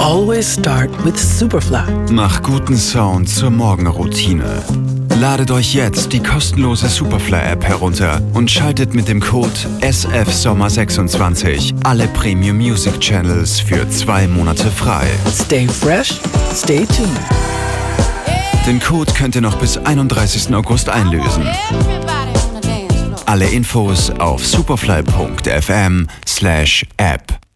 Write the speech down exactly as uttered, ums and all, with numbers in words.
Always start with Superfly. Mach guten Sound zur Morgenroutine. Ladet euch jetzt die kostenlose Superfly-App herunter und schaltet mit dem Code S F Sommer sechsundzwanzig alle Premium Music Channels für zwei Monate frei. Stay fresh, stay tuned. Den Code könnt ihr noch bis einunddreißigsten August einlösen. Alle Infos auf superfly punkt f m slash app.